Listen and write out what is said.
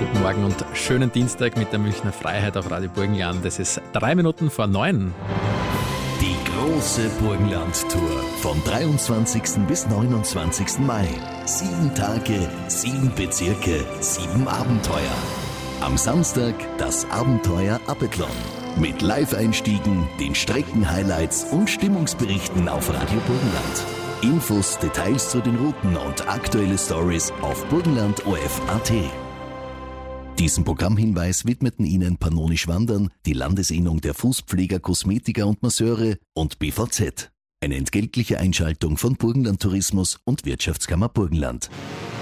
guten Morgen und schönen Dienstag mit der Münchner Freiheit auf Radio Burgenland. Es ist 3 Minuten vor 9. Die große Burgenland-Tour vom 23. bis 29. Mai. 7 Tage, 7 Bezirke, 7 Abenteuer. Am Samstag das Abenteuer Apethlon. Mit Live-Einstiegen, den Strecken-Highlights und Stimmungsberichten auf Radio Burgenland. Infos, Details zu den Routen und aktuelle Stories auf burgenland.orf.at. Diesen Programmhinweis widmeten Ihnen Pannonisch Wandern, die Landesinnung der Fußpfleger, Kosmetiker und Masseure und BVZ. Eine entgeltliche Einschaltung von Burgenland Tourismus und Wirtschaftskammer Burgenland.